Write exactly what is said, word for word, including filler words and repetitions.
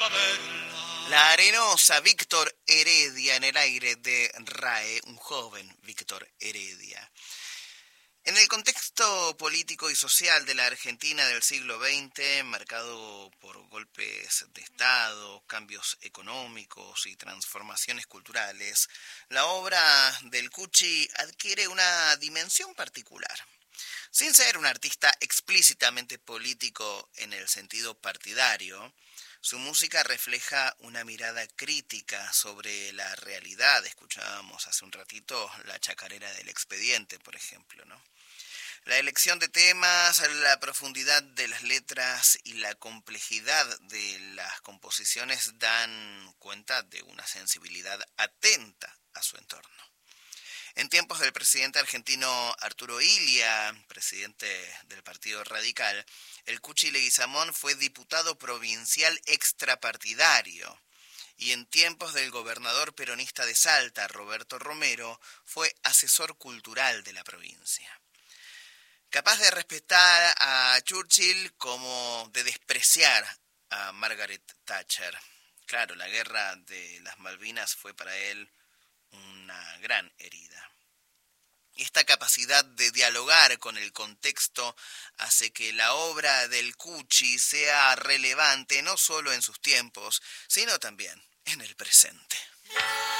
La Arenosa, Víctor Heredia en el aire de R A E, un joven Víctor Heredia. En el contexto político y social de la Argentina del siglo veinte, marcado por golpes de Estado, cambios económicos y transformaciones culturales, la obra del Cuchi adquiere una dimensión particular. Sin ser un artista explícitamente político en el sentido partidario, su música refleja una mirada crítica sobre la realidad. Escuchábamos hace un ratito la chacarera del expediente, por ejemplo, ¿no? La elección de temas, la profundidad de las letras y la complejidad de las composiciones dan cuenta de una sensibilidad atenta a su entorno. En tiempos del presidente argentino Arturo Illia, presidente del Partido Radical, el Cuchi Leguizamón fue diputado provincial extrapartidario. Y en tiempos del gobernador peronista de Salta, Roberto Romero, fue asesor cultural de la provincia. Capaz de respetar a Churchill como de despreciar a Margaret Thatcher. Claro, la guerra de las Malvinas fue para él una gran herida. Y esta capacidad de dialogar con el contexto hace que la obra del Cuchi sea relevante no solo en sus tiempos, sino también en el presente.